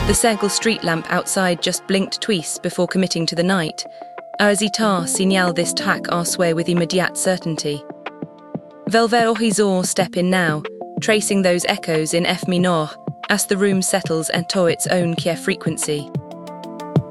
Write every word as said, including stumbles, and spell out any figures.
The Cercle street lamp outside just blinked twice before committing to the night. Un hésitant signale this tac en sway with immediate certainty. Velvet horizon step in now, tracing those echoes in F minor, as the room settles into its own Kier frequency.